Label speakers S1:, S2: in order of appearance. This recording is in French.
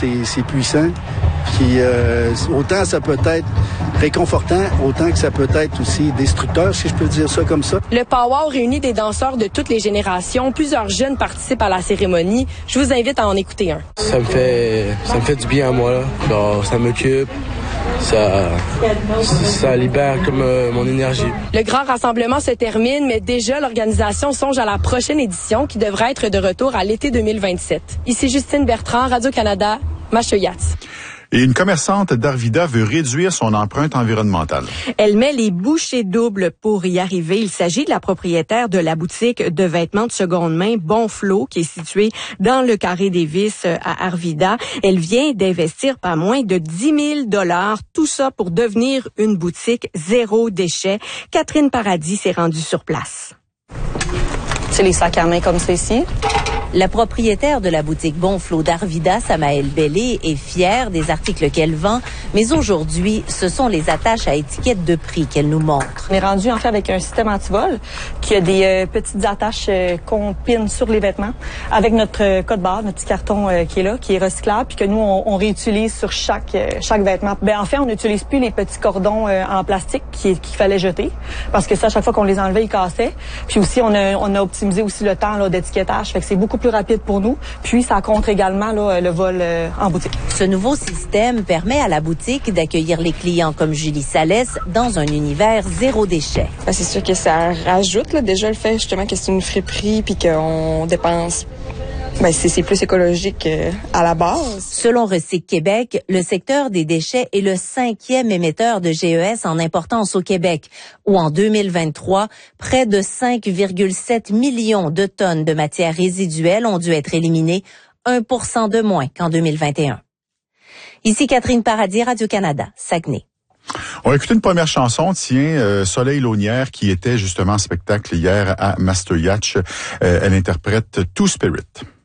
S1: c'est puissant. Puis autant ça peut être réconfortant, autant que ça peut être aussi destructeur, si je peux dire ça comme ça.
S2: Le Pow-Wow réunit des danseurs de toutes les générations. Plusieurs jeunes participent à la cérémonie. Je vous invite à en écouter un.
S3: Ça me fait du bien à moi, là. Genre, ça m'occupe. Ça libère comme mon énergie.
S2: Le grand rassemblement se termine, mais déjà, l'organisation songe à la prochaine édition qui devrait être de retour à l'été 2027. Ici Justine Bertrand, Radio-Canada, Macheuillat.
S4: Et une commerçante d'Arvida veut réduire son empreinte environnementale.
S5: Elle met les bouchées doubles pour y arriver. Il s'agit de la propriétaire de la boutique de vêtements de seconde main Bonflot, qui est située dans le Carré des Vices à Arvida. Elle vient d'investir pas moins de 10 000 $, tout ça pour devenir une boutique zéro déchet. Catherine Paradis s'est rendue sur place.
S6: C'est les sacs à main comme ça ici.
S7: La propriétaire de la boutique Bonflot d'Arvida, Samaëlle Bellé, est fière des articles qu'elle vend, mais aujourd'hui, ce sont les attaches à étiquette de prix qu'elle nous montre.
S6: On est rendu en fait avec un système anti-vol qui a des petites attaches qu'on pine sur les vêtements avec notre code barre, notre petit carton qui est là, qui est recyclable, puis que nous, on réutilise sur chaque vêtement. En fait, on n'utilise plus les petits cordons en plastique qu'il fallait jeter, parce que ça, à chaque fois qu'on les enlevait, ils cassaient. Puis aussi, on a optimisé aussi le temps là, d'étiquetage, fait que c'est beaucoup plus rapide pour nous. Puis, ça contre également là, le vol en boutique.
S7: Ce nouveau système permet à la boutique d'accueillir les clients comme Julie Salès dans un univers zéro déchet.
S8: C'est sûr que ça rajoute là, déjà le fait justement que c'est une friperie puis qu'on dépense. C'est plus écologique à la base.
S7: Selon Recyc Québec, le secteur des déchets est le 5e émetteur de GES en importance au Québec, où en 2023, près de 5,7 millions de tonnes de matières résiduelles ont dû être éliminées, 1% de moins qu'en 2021. Ici Catherine Paradis, Radio-Canada, Saguenay.
S4: On va écouter une première chanson, Soleil Launière, qui était justement en spectacle hier à Masteuiatche. Elle interprète Two Spirit.